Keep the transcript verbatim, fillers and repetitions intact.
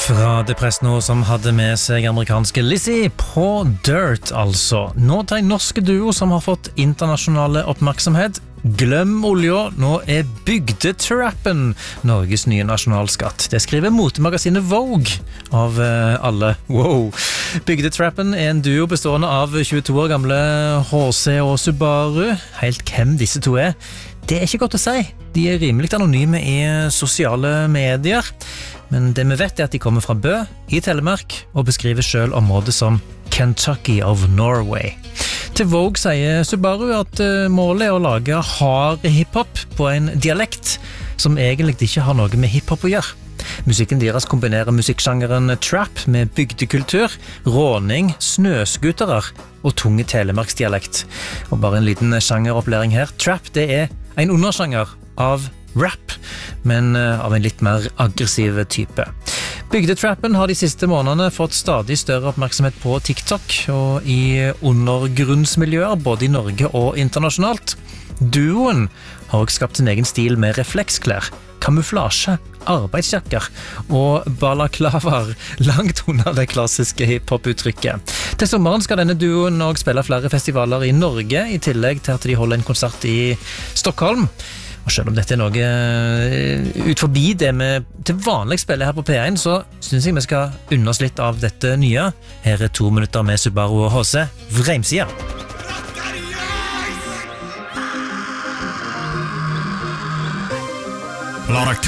Fra Depresno som hadde med seg amerikanske Lizzie på Dirt, altså. Nå til en norske duo som har fått internasjonale oppmerksomhet. Glem olja, nå er bygdetrappen Norges nye nasjonalskatt. Det skriver motemagasinet Vogue av eh, alle. Wow! Bygdetrappen er en duo bestående av tjueto år gamle H C og Subaru. Helt hvem disse to er, det er ikke godt å si. De er rimelig anonyme i sosiale medier. Men det vi vet er at de kommer fra Bø i Telemark og beskriver selv området som Kentucky of Norway. Til Vogue sier Subaru at målet er å lage hard hiphop på en dialekt som egentlig ikke har noe med hiphop å gjøre. Musikken deres kombinerer musikksjangeren trap med bygdekultur, råning, snøskuterer og tunge telemarksdialekt. Og bare en liten sjangeropplæring her. Trap det er en undersjanger av rap, men av en litt mer aggressiv type. Bygdetrappen har de siste månedene fått stadig større oppmerksomhet på TikTok og i undergrunnsmiljøer, både i Norge og internasjonalt. Duoen har også skapt sin egen stil med refleksklær, kamuflasje, arbeidsjakker og balaklavaer langt under det klassiske hiphop-uttrykket. Til sommeren skal denne duoen også spille flere festivaler i Norge, i tillegg til at de holder en konsert i Stockholm. Og selv om dette er noe ut forbi det vi til vanlig spiller her på P én, så synes jeg vi skal unne oss litt av dette nye. Her er to minutter med Subaru og H C, Vreimsida. La deg